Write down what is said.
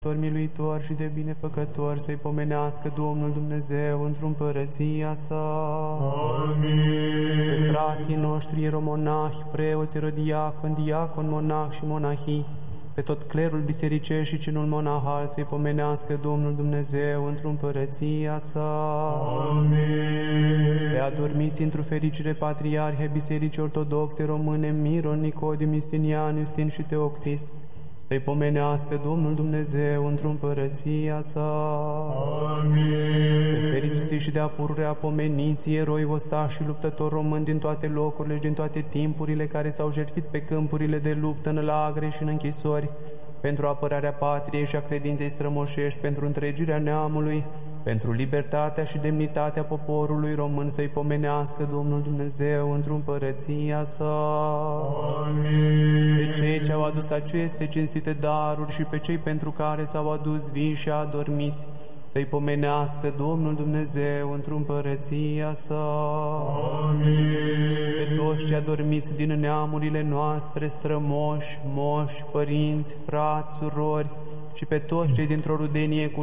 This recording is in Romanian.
miluitor și de binefăcător, să-i pomenească Domnul Dumnezeu într-o împărăția sa. Amin. Pe frații noștri ieromonahi, preoți, erodiacon, diacon, monah și monahii, pe tot clerul bisericesc și cinul monahal, să-i pomenească Domnul Dumnezeu într-o împărăția sa. Amin. Pe adormiți într-o fericire patriarhi ai Bisericii Ortodoxe Române, Miron, Nicodim, Justinian, Justin și Teoctist, să-i pomenească Domnul Dumnezeu într-o împărăția sa. Amin. Pe fericiții și de-a pururea pomeniții, eroi, ostași și luptători români din toate locurile și din toate timpurile, care s-au jertfit pe câmpurile de luptă, în lagre și în închisori, pentru apărarea patriei și a credinței strămoșești, pentru întregirea neamului, pentru libertatea și demnitatea poporului român, să-i pomenească Domnul Dumnezeu într-o împărăția sa. Amin. Pe cei ce au adus aceste cinstite daruri și pe cei pentru care s-au adus vii și adormiți, să-i pomenească Domnul Dumnezeu într-o împărăția sa. Amin. Pe toți cei adormiți din neamurile noastre, strămoși, moși, părinți, frați, surori, și pe toți cei dintr-o rudenie cu